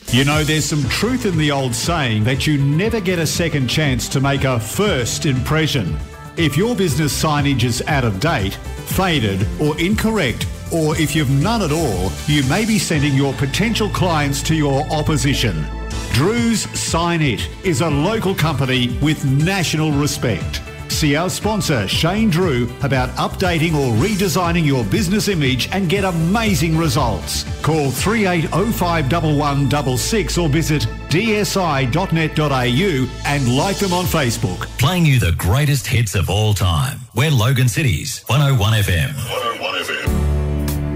You know, there's some truth in the old saying that you never get a second chance to make a first impression. If your business signage is out of date, faded or incorrect, or if you've none at all, you may be sending your potential clients to your opposition. Drew's Sign It is a local company with national respect. See our sponsor Shane Drew about updating or redesigning your business image and get amazing results. Call 38051166 or visit dsi.net.au and like them on Facebook. Playing you the greatest hits of all time. We're Logan City's 101 FM. 101 FM.